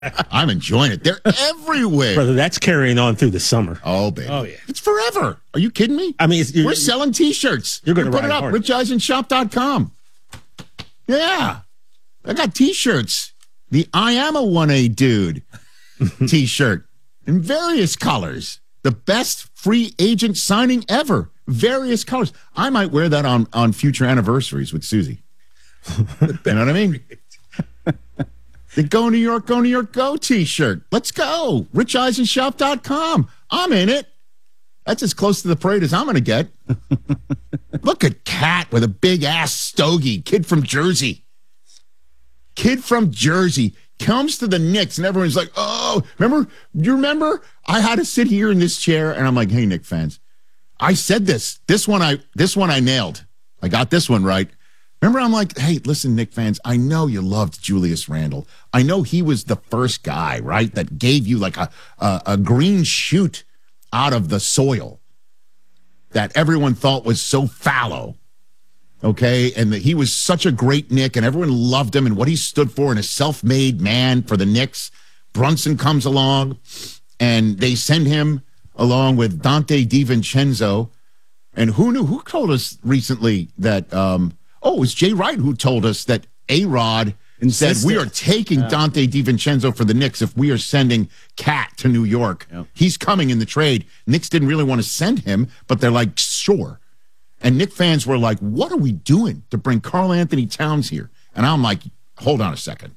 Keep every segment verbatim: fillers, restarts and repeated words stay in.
I'm enjoying it. They're everywhere. Brother, that's carrying on through the summer. Oh, baby. Oh, yeah. It's forever. Are you kidding me? I mean, it's, we're selling T-shirts. You're going to put it up. hard. rich eisen shop dot com. Yeah. I got T-shirts. The I Am a one A Dude T-shirt in various colors. The best free agent signing ever. Various colors. I might wear that on, on future anniversaries with Susie. You know what I mean? The Go New York, Go New York, Go T-shirt. Let's go. rich eisen shop dot com. I'm in it. That's as close to the parade as I'm going to get. Look at Cat with a big-ass stogie. Kid from Jersey. Kid from Jersey comes to the Knicks, and everyone's like, oh, remember? You remember? I had to sit here in this chair, and I'm like, hey, Knicks fans, I said this. This one I, this one I nailed. I got this one right. Remember, I'm like, hey, listen, Knicks fans, I know you loved Julius Randle. I know he was the first guy, right, that gave you like a, a, a green shoot out of the soil that everyone thought was so fallow, okay? And that he was such a great Knick, and everyone loved him and what he stood for, and a self-made man for the Knicks. Brunson comes along, and they send him along with Dante DiVincenzo. And who knew? Who told us recently that... Um, Oh, it was Jay Wright who told us that A-Rod said we are taking yeah. Dante DiVincenzo for the Knicks if we are sending Cat to New York. Yep. He's coming in the trade. Knicks didn't really want to send him, but they're like, sure. And Knicks fans were like, what are we doing to bring Karl Anthony Towns here? And I'm like, hold on a second.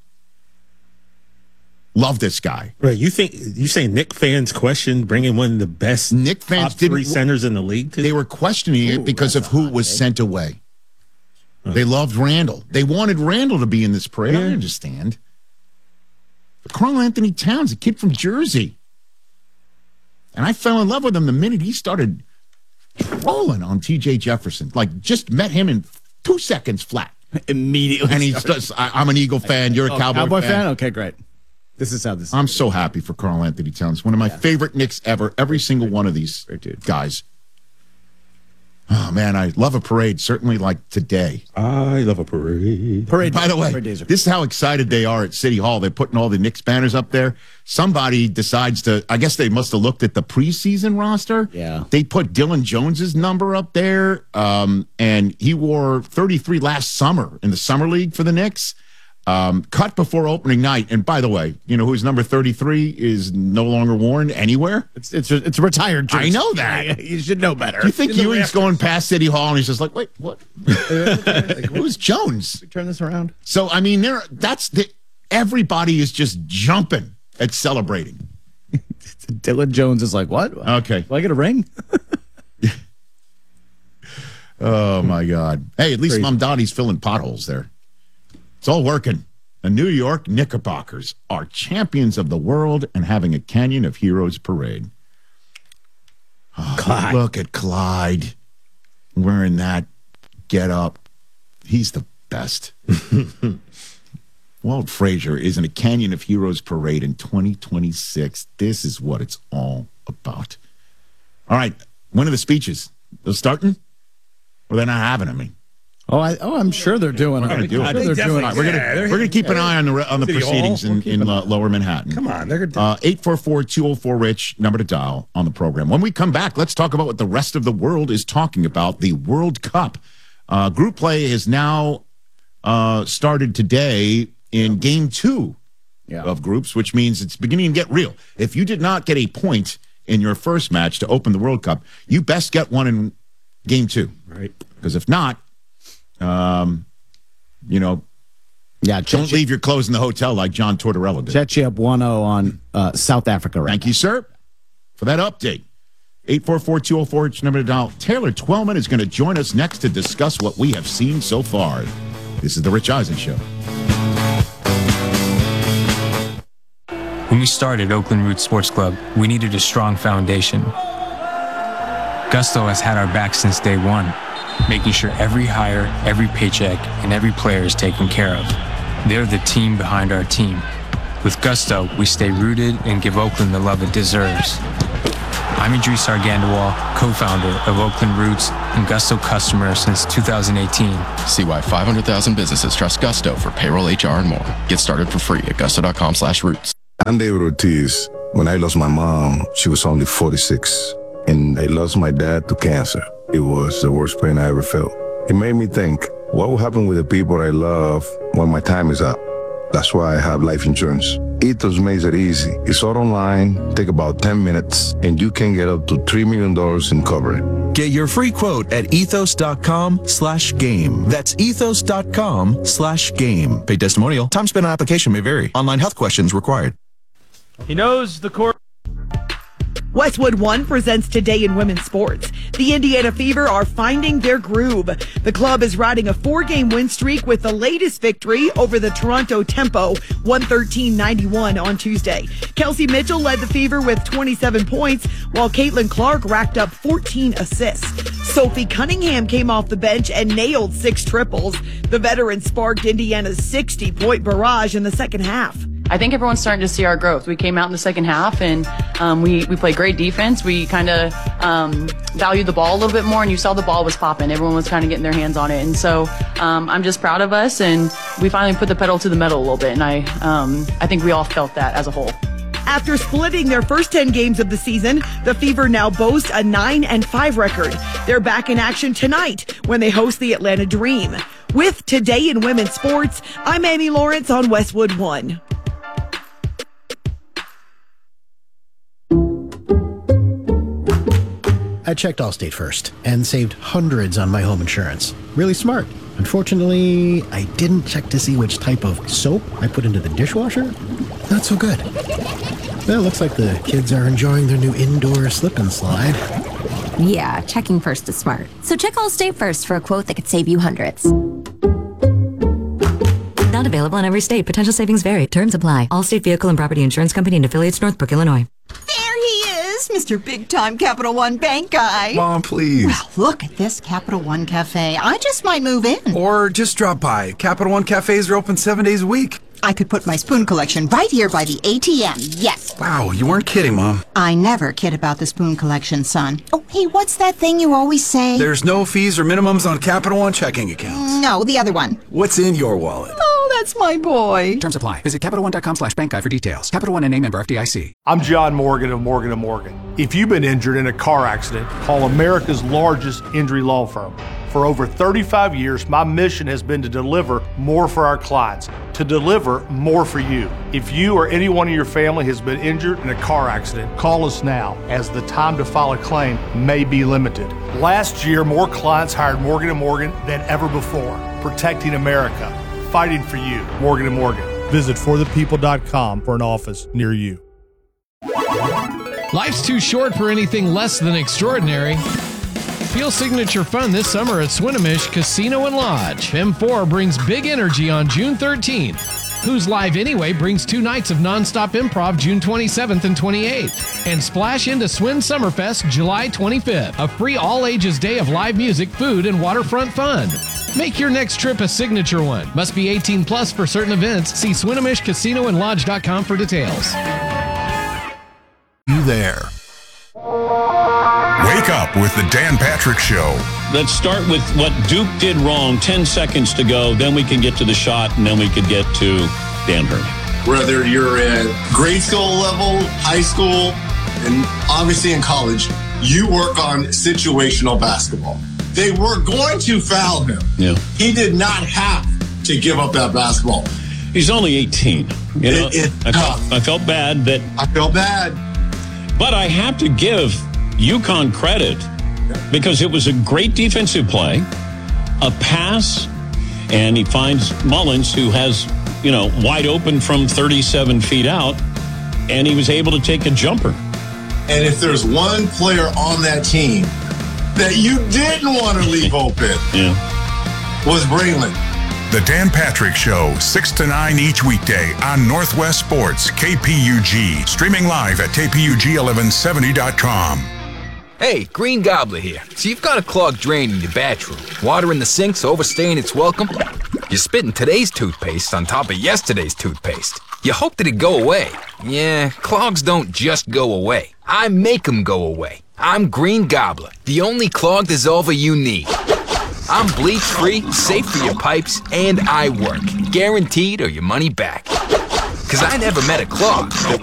Love this guy. Right? You think you say Knicks fans questioned bringing one of the best Knicks fans top three centers in the league? To? They were questioning Ooh, it because of who was sent away. They loved Randall. They wanted Randall to be in this parade. Yeah. I understand. But Karl Anthony Towns, a kid from Jersey. And I fell in love with him the minute he started rolling on T J Jefferson. Like, just met him in two seconds flat. Immediately. And he's just, I, I'm an Eagle fan. You're a oh, Cowboy, Cowboy fan. fan? Okay, great. This is how this is. I'm so happy for Karl Anthony Towns. One of my yeah. favorite Knicks ever. Every single one of these guys. Oh, man, I love a parade, certainly like today. I love a parade. Parade. By the way, this is how excited they are at City Hall. They're putting all the Knicks banners up there. Somebody decides to, I guess they must have looked at the preseason roster. Yeah. They put Dylan Jones's number up there, um, and he wore thirty-three last summer in the Summer League for the Knicks. Um, cut before opening night. And by the way, you know who's number thirty-three is no longer worn anywhere? It's it's it's a retired jersey. I know that. You should know better. Do you think Ewing's going past City Hall and he's just like, wait, what? Like, who's Jones? Turn this around. So, I mean, there. that's the everybody is just jumping at celebrating. Dylan Jones is like, what? Okay. Do I get a ring? Oh, my God. Hey, at least Mamdani's filling potholes there. It's all working. The New York Knickerbockers are champions of the world and having a Canyon of Heroes parade. Oh, Clyde. Look at Clyde wearing that get up. He's the best. Walt Frazier is in a Canyon of Heroes parade in twenty twenty-six. This is what it's all about. All right. When are the speeches? They're starting? Or they're not having them? I mean. Oh, I, oh, I'm sure they're doing we're it. Gonna do it. They're doing it. We're going yeah, we're gonna keep an eye on the on the proceedings in, in uh, Lower Manhattan. Come on. They're gonna uh, eight four four, two oh four, RICH, number to dial on the program. When we come back, let's talk about what the rest of the world is talking about, the World Cup. Uh, group play has now uh, started today in game two yeah. of groups, which means it's beginning to get real. If you did not get a point in your first match to open the World Cup, you best get one in game two. Right. Because if not, Um, you know, yeah, don't leave your clothes in the hotel like John Tortorella did. Chechi up one oh on uh, South Africa right Thank now. you, sir, for that update. eight four four, two oh four, it's number to dial. Taylor Twellman is going to join us next to discuss what we have seen so far. This is the Rich Eisen Show. When we started Oakland Roots Sports Club, we needed a strong foundation. Gusto has had our back since day one, making sure every hire, every paycheck, and every player is taken care of. They're the team behind our team. With Gusto, we stay rooted and give Oakland the love it deserves. I'm Idris Argandawal, co-founder of Oakland Roots and Gusto customer since two thousand eighteen. See why five hundred thousand businesses trust Gusto for payroll, H R, and more. Get started for free at gusto dot com slash roots. I'm David Ortiz. When I lost my mom, she was only forty-six. And I lost my dad to cancer. It was the worst pain I ever felt. It made me think, what will happen with the people I love when my time is up? That's why I have life insurance. Ethos makes it easy. It's all online, take about ten minutes, and you can get up to three million dollars in coverage. Get your free quote at ethos.com slash game. That's ethos.com slash game. Paid testimonial. Time spent on application may vary. Online health questions required. He knows the court. Westwood One presents Today in Women's Sports. The Indiana Fever are finding their groove. The club is riding a four-game win streak with the latest victory over the Toronto Tempo, one thirteen ninety-one on Tuesday. Kelsey Mitchell led the Fever with twenty-seven points, while Caitlin Clark racked up fourteen assists. Sophie Cunningham came off the bench and nailed six triples. The veteran sparked Indiana's sixty-point barrage in the second half. I think everyone's starting to see our growth. We came out in the second half and um, we, we played great defense. We kind of um, valued the ball a little bit more, and you saw the ball was popping. Everyone was kind of getting their hands on it. And so um, I'm just proud of us, and we finally put the pedal to the metal a little bit. And I, um, I think we all felt that as a whole. After splitting their first ten games of the season, the Fever now boast a nine and five record. They're back in action tonight when they host the Atlanta Dream. With Today in Women's Sports, I'm Amy Lawrence on Westwood One. I checked Allstate first and saved hundreds on my home insurance. Really smart. Unfortunately, I didn't check to see which type of soap I put into the dishwasher. Not so good. Well, looks like the kids are enjoying their new indoor slip and slide. Yeah, checking first is smart. So check Allstate first for a quote that could save you hundreds. Not available in every state. Potential savings vary. Terms apply. Allstate Vehicle and Property Insurance Company and affiliates, Northbrook, Illinois. There he is, Mister Big Time Capital One Bank guy. Mom, please. Well, look at this Capital One Cafe. I just might move in. Or just drop by. Capital One cafes are open seven days a week. I could put my spoon collection right here by the A T M, yes. Wow, you weren't kidding, Mom. I never kid about the spoon collection, son. Oh, hey, what's that thing you always say? There's no fees or minimums on Capital One checking accounts. No, the other one. What's in your wallet? Oh, that's my boy. Terms apply. Visit CapitalOne.com slash bank guide for details. Capital One and a member F D I C. I'm John Morgan of Morgan and Morgan. If you've been injured in a car accident, call America's largest injury law firm. For over thirty-five years, my mission has been to deliver more for our clients, to deliver more for you. If you or anyone in your family has been injured in a car accident, call us now, as the time to file a claim may be limited. Last year, more clients hired Morgan and Morgan than ever before, protecting America, fighting for you. Morgan and Morgan. Visit for the people dot com for an office near you. Life's too short for anything less than extraordinary. Feel signature fun this summer at Swinomish Casino and Lodge. M four brings big energy on June thirteenth. Who's Live Anyway brings two nights of nonstop improv June twenty-seventh and twenty-eighth. And splash into Swin Summerfest July twenty-fifth, a free all-ages day of live music, food, and waterfront fun. Make your next trip a signature one. Must be eighteen plus for certain events. See Swinomish Casino and Lodge dot com for details. You there. Wake up with the Dan Patrick Show. Let's start with what Duke did wrong. Ten seconds to go. Then we can get to the shot, and then we could get to Dan Hurley. Whether you're at grade school level, high school, and obviously in college, you work on situational basketball. They were going to foul him. Yeah. He did not have to give up that basketball. He's only eighteen. You know, it, it, I, felt, I felt bad that... I felt bad. But I have to give UConn credit because it was a great defensive play, a pass, and he finds Mullins, who has, you know, wide open from thirty-seven feet out, and he was able to take a jumper. And if there's one player on that team that you didn't want to leave open, yeah, was Braylon. The Dan Patrick Show, six to nine each weekday on Northwest Sports, K P U G. Streaming live at K P U G eleven seventy dot com. Hey, Green Gobbler here. So you've got a clogged drain in your bathroom. Water in the sink's overstaying its welcome. You're spitting today's toothpaste on top of yesterday's toothpaste. You hope that it'd go away. Yeah, clogs don't just go away. I make them go away. I'm Green Gobbler, the only clog dissolver you need. I'm bleach-free, safe for your pipes, and I work. Guaranteed or your money back. Cause I never met a clog that